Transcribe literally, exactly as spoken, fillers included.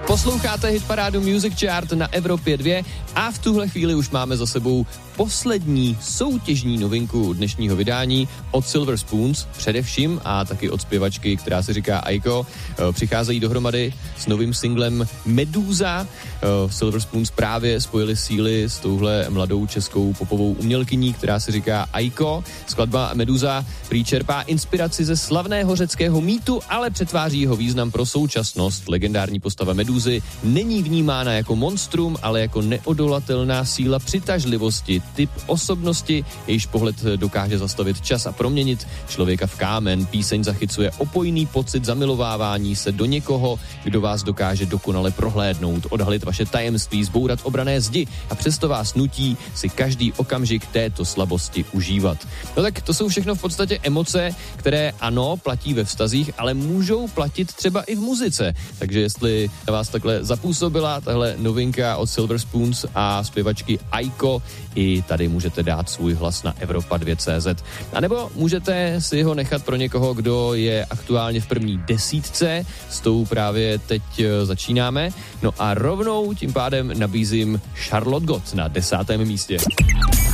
Posloucháte hitparádu Music Chart na Evropě dva a v tuhle chvíli už máme za sebou poslední soutěžní novinku dnešního vydání od Silver Spoons, především a taky od zpěvačky, která se říká Aiko. Přicházejí dohromady s novým singlem Meduza. Silver Spoons právě spojili síly s touhle mladou českou popovou umělkyní, která se říká Aiko. Skladba Meduza prý čerpá inspiraci ze slavného řeckého mýtu, ale přetváří jeho význam pro současnost. Legendární postava Meduzy není vnímána jako monstrum, ale jako neodolatelná síla přitažlivosti, typ osobnosti, jejíž pohled dokáže zastavit čas a proměnit člověka v kámen. Píseň zachycuje opojný pocit zamilovávání se do někoho, kdo vás dokáže dokonale prohlédnout, odhalit vaše tajemství, zbourat obranné zdi a přesto vás nutí si každý okamžik této slabosti užívat. No tak to jsou všechno v podstatě emoce, které ano, platí ve vztazích, ale můžou platit třeba i v muzice. Takže jestli na vás takhle zapůsobila tahle novinka od Silver Spoons a zpěvačky Aiko, i tady můžete dát svůj hlas na Evropa dva tečka cé zet. A nebo můžete si ho nechat pro někoho, kdo je aktuálně v první desítce, s tou právě teď začínáme. No a rovnou tím pádem nabízím Charlotte Gott na desátém místě.